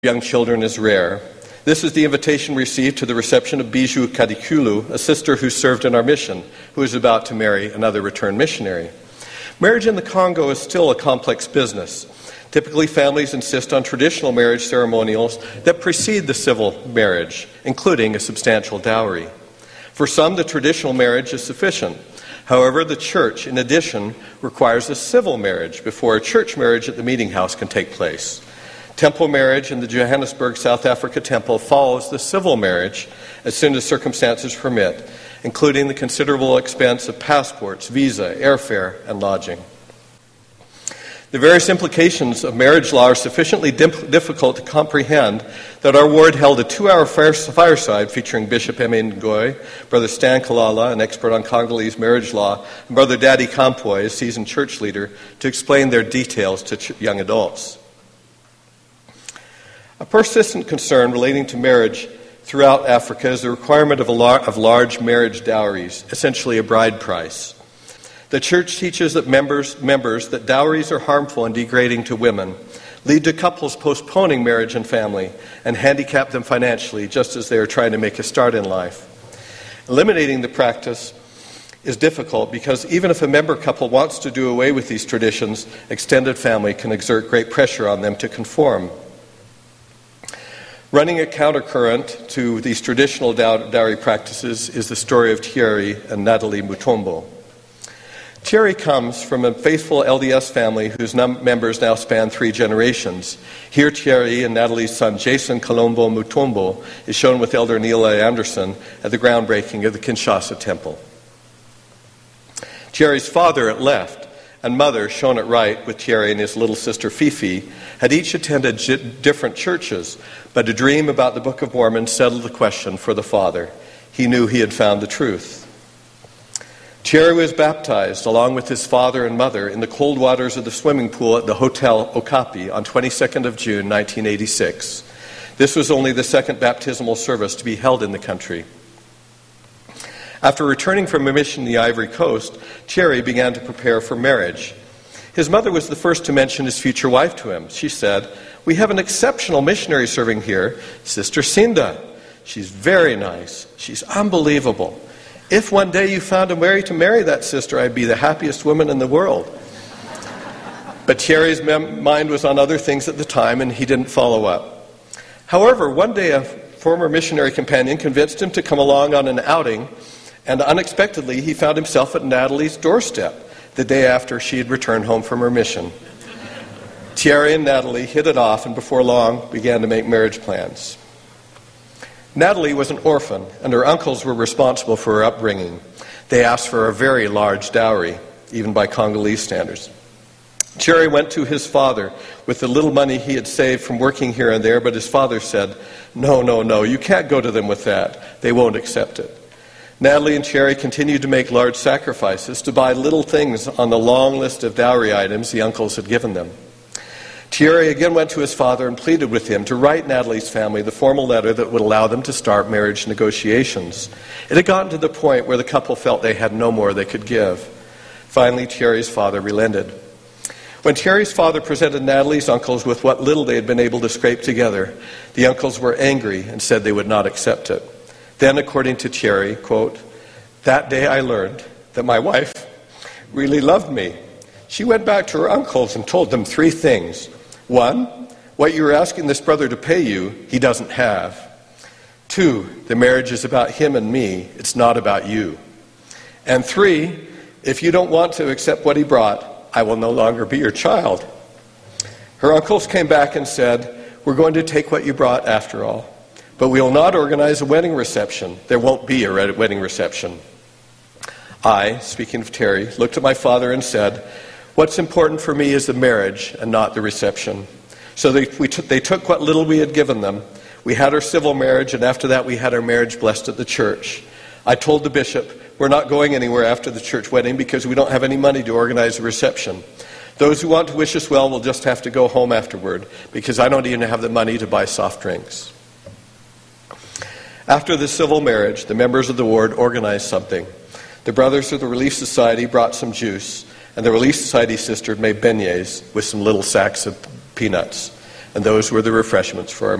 young children is rare. This is the invitation received to the reception of Bijou Kadikulu, a sister who served in our mission, who is about to marry another returned missionary. Marriage in the Congo is still a complex business. Typically, families insist on traditional marriage ceremonials that precede the civil marriage, including a substantial dowry. For some, the traditional marriage is sufficient. However, the church, in addition, requires a civil marriage before a church marriage at the meeting house can take place. Temple marriage in the Johannesburg, South Africa temple follows the civil marriage as soon as circumstances permit, including the considerable expense of passports, visa, airfare, and lodging. The various implications of marriage law are sufficiently difficult to comprehend that our ward held a 2-hour fireside featuring Bishop Eme Ngoy, Brother Stan Kalala, an expert on Congolese marriage law, and Brother Daddy Kampoy, a seasoned church leader, to explain their details to young adults. A persistent concern relating to marriage throughout Africa is the requirement of large marriage dowries, essentially a bride price. The church teaches that members that dowries are harmful and degrading to women, lead to couples postponing marriage and family, and handicap them financially just as they are trying to make a start in life. Eliminating the practice is difficult because even if a member couple wants to do away with these traditions, extended family can exert great pressure on them to conform. Running a countercurrent to these traditional dowry practices is the story of Thierry and Nathalie Mutombo. Thierry comes from a faithful LDS family whose members now span 3 generations. Here Thierry and Nathalie's son Jason Colombo Mutombo is shown with Elder Neil A. Anderson at the groundbreaking of the Kinshasa Temple. Thierry's father at left and mother, shown at right with Thierry and his little sister Fifi, had each attended different churches, but a dream about the Book of Mormon settled the question for the father. He knew he had found the truth. Thierry was baptized along with his father and mother in the cold waters of the swimming pool at the Hotel Okapi on 22nd of June, 1986. This was only the second baptismal service to be held in the country. After returning from a mission in the Ivory Coast, Thierry began to prepare for marriage. His mother was the first to mention his future wife to him. She said, "We have an exceptional missionary serving here, Sister Cinda. She's very nice. She's unbelievable. If one day you found a way to marry that sister, I'd be the happiest woman in the world." But Thierry's mind was on other things at the time, and he didn't follow up. However, one day a former missionary companion convinced him to come along on an outing, and unexpectedly he found himself at Nathalie's doorstep the day after she had returned home from her mission. Thierry and Nathalie hit it off and before long began to make marriage plans. Nathalie was an orphan, and her uncles were responsible for her upbringing. They asked for a very large dowry, even by Congolese standards. Thierry went to his father with the little money he had saved from working here and there, but his father said, No, you can't go to them with that. They won't accept it. Nathalie and Thierry continued to make large sacrifices to buy little things on the long list of dowry items the uncles had given them. Thierry again went to his father and pleaded with him to write Nathalie's family the formal letter that would allow them to start marriage negotiations. It had gotten to the point where the couple felt they had no more they could give. Finally, Thierry's father relented. When Thierry's father presented Nathalie's uncles with what little they had been able to scrape together, the uncles were angry and said they would not accept it. Then, according to Thierry, quote, "That day I learned that my wife really loved me. She went back to her uncles and told them 3 things. 1, what you were asking this brother to pay you, he doesn't have. 2, the marriage is about him and me, it's not about you. And 3, if you don't want to accept what he brought, I will no longer be your child." Her uncles came back and said, "We're going to take what you brought after all. But we will not organize a wedding reception. There won't be a wedding reception." I, speaking of Thierry, looked at my father and said, "What's important for me is the marriage and not the reception." So they took what little we had given them. We had our civil marriage, and after that we had our marriage blessed at the church. I told the bishop, "We're not going anywhere after the church wedding because we don't have any money to organize a reception. Those who want to wish us well will just have to go home afterward because I don't even have the money to buy soft drinks." After the civil marriage, the members of the ward organized something. The brothers of the Relief Society brought some juice, and the Relief Society sister made beignets with some little sacks of peanuts. And those were the refreshments for our